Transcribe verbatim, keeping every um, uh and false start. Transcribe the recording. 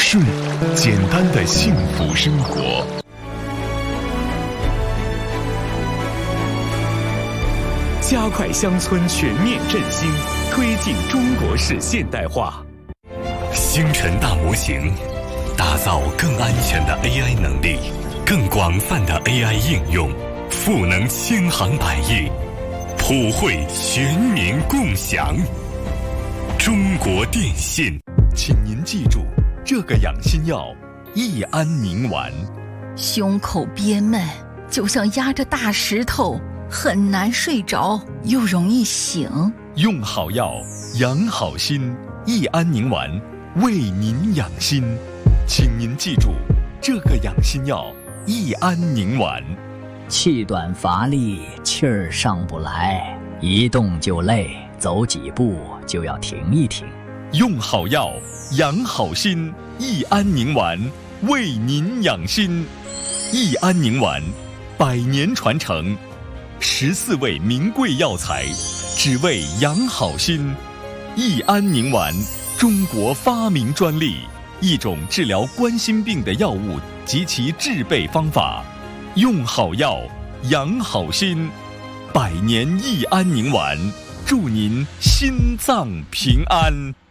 顺，简单的幸福生活。加快乡村全面振兴，推进中国式现代化。星辰大模型，打造更安全的 A I 能力，更广泛的 A I 应用，赋能千行百业，普惠全民共享。中国电信，请您记住这个养心药：益安宁丸。 胸口憋闷，就像压着大石头，很难睡着，又容易醒。 用好药，养好心。益安宁丸，为您养心。请您记住这个养心药：益安宁丸。 气短乏力，气儿上不来，一动就累，走几步就要停一停。 用好药，养好心。益安宁丸，为您养心。益安宁丸，百年传承，十四味名贵药材，只为养好心。益安宁丸，中国发明专利，一种治疗冠心病的药物及其制备方法。用好药，养好心。百年益安宁丸，祝您心脏平安。